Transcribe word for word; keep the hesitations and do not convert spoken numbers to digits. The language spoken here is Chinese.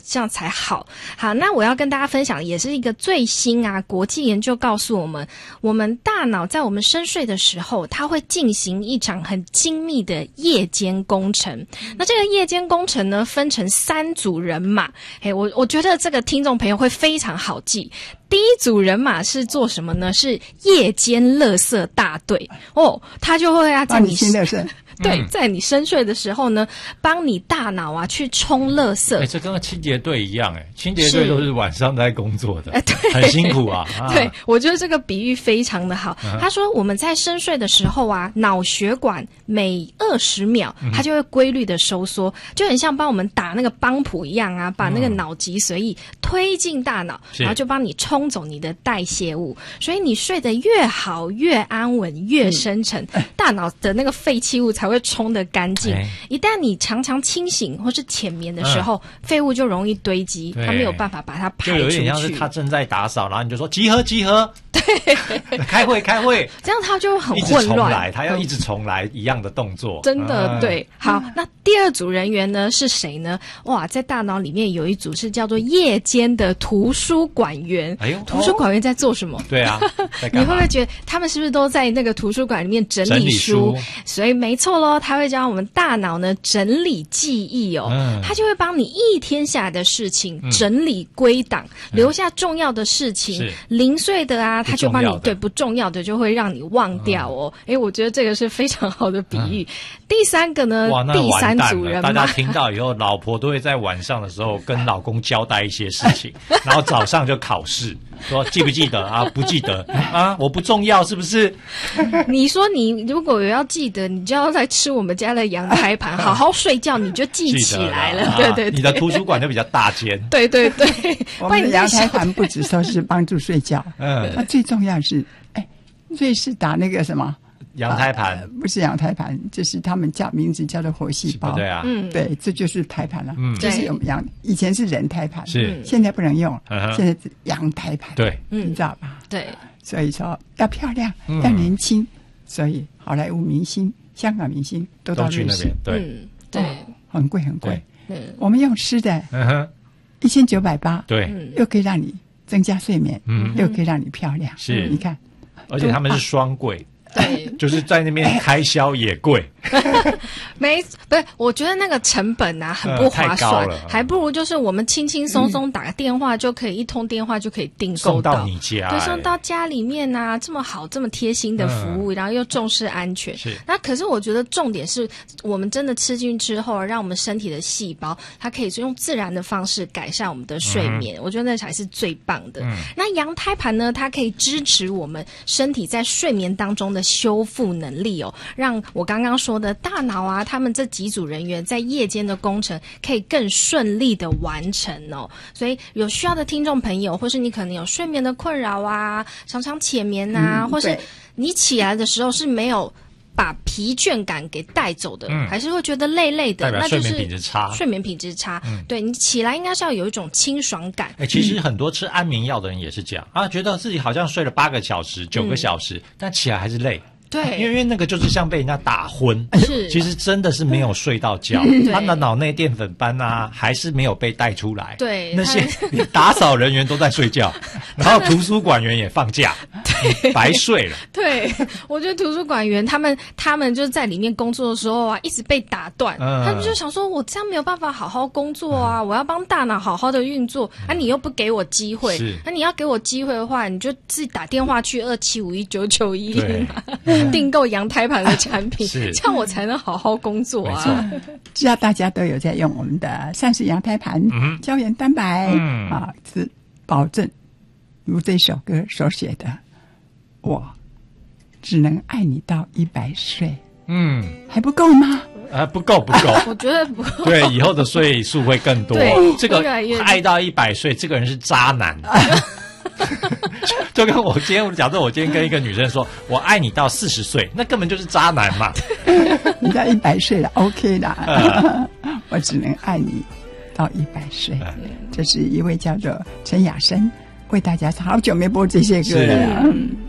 这样才好。好，那我要跟大家分享，也是一个最新啊，国际研究告诉我们，我们大脑在我们深睡的时候，它会进行一场很精密的夜间工程。那这个夜间工程呢，分成三组人马。嘿，我我觉得这个听众朋友会非常好记。第一组人马是做什么呢？是夜间垃圾大队哦，他就会啊在你清垃圾。 对，在你深睡的时候呢，帮你大脑啊去冲垃圾。 哎、欸，这跟清洁队一样哎、欸，清洁队都是晚上在工作的， 哎、对， 很辛苦啊。啊对，我觉得这个比喻非常的好。嗯、他说我们在深睡的时候啊，脑血管每二十秒它就会规律的收缩，嗯、就很像帮我们打那个帮谱一样啊，把那个脑脊髓液推进大脑，然后就帮你冲走你的代谢物。所以你睡得越好、越安稳、越深沉，嗯、大脑的那个废弃物才会冲得干净。哎、一旦你常常清醒或是浅眠的时候，嗯、废物就容易堆积，它没有办法把它排出去。 就有点像是他正在打扫，然后你就说集合集合，对，开会开会， 这样他就很混乱。 来，他要一直重来一样的动作。 真的、嗯、对。好，那第二组人员呢是谁呢？哇，在大脑里面有一组是叫做夜间的图书馆员。哎呦，图书馆员在做什么？ 哦、对啊， 你会不会觉得他们是不是都在那个图书馆里面整理书？整理书所以没错咯，他会教我们大脑呢整理记忆哦，嗯、他就会帮你一天下来的事情整理归档，嗯、留下重要的事情。嗯、零碎的啊，他就帮你对不重要的就会让你忘掉哦。哎、嗯，我觉得这个是非常好的比喻。嗯、第三个呢，第三组人大家听到以后，老婆都会在晚上的时候跟老公交代一些事情，然后早上就考试。说记不记得啊？不记得啊？我不重要是不是？ 你说你如果有要记得，你就要来吃我们家的羊胎盘，好好睡觉，你就记起来了。了对, 对对， 你的图书馆就比较大间。 对对对， 我们的羊胎盘不只说是帮助睡觉，嗯，它最重要是，哎，瑞士打那个什么。 羊胎盘、 呃、不是羊胎盘，就是他们叫名字叫做活细胞。 对啊， 嗯，对，这就是胎盘了。嗯，就是有羊，以前是人胎盘， 是现在不能用， 嗯、 现在是羊胎盘。 对， 你知道吧？ 对， 所以说要漂亮，嗯、要年轻，所以好莱坞明星、香港明星都到瑞士。 对， 嗯，对、哦， 很贵很贵。嗯，我们用吃的，嗯哼，一千九百八， 对， 又可以让你增加睡眠，嗯，又可以让你漂亮。 是， 你看， 而且他们是双贵。 对， 就是在那边开销也贵， 没不是？我觉得那个成本啊很不划算， 呃、 还不如就是我们轻轻松松打个电话就可以，嗯、一通电话就可以订购到， 送到你家， 对，送到家里面啊，这么好这么贴心的服务，嗯、然后又重视安全。 是， 那可是我觉得重点是我们真的吃进去之后，让我们身体的细胞它可以用自然的方式改善我们的睡眠，嗯、我觉得那才是最棒的。嗯、那羊胎盘呢，它可以支持我们身体在睡眠当中的修复能力哦，让我刚刚说的大脑啊，他们这几组人员在夜间的工程可以更顺利的完成哦。所以有需要的听众朋友，或是你可能有睡眠的困扰啊，常常浅眠啊，嗯、或是你起来的时候是没有把疲倦感给带走的，嗯、还是会觉得累累的， 那就是睡眠品质差。 睡眠品质差，嗯、对你起来应该是要有一种清爽感。 哎、欸，其实很多吃安眠药的人也是这样啊，觉得自己好像睡了八个小时、九个小时，嗯、但起来还是累。 对， 因为那个就是像被人家打昏， 是， 其实真的是没有睡到觉，他的脑内淀粉斑啊还是没有被带出来。 对， 那些打扫人员都在睡觉，然后图书馆员也放假，白睡了。 对，我觉得图书馆员他们他们就是在里面工作的时候啊，一直被打断，嗯、他们就想说，我这样没有办法好好工作啊，嗯、我要帮大脑好好的运作，啊，你又不给我机会，那、啊、你要给我机会的话，你就自己打电话去二七五一九九一零订购羊胎盘的产品，这样我才能好好工作啊！ 只要大家都有在用我们的膳食羊胎盘、嗯、胶原蛋白、嗯、啊，是保证如这首歌所写的，我只能爱你到一百岁。嗯，还不够吗？ 啊，不够不够， 我觉得不够。 对，以后的岁数会更多。 对， 这个爱到一百岁，这个人是渣男。就跟我今天，假设我今天跟一个女生说我爱你到四十岁，那根本就是渣男嘛。 你到一百岁了 OK 啦、嗯、我只能爱你到一百岁、嗯、这是一位叫做陈雅生为大家唱，好久没播这些歌了。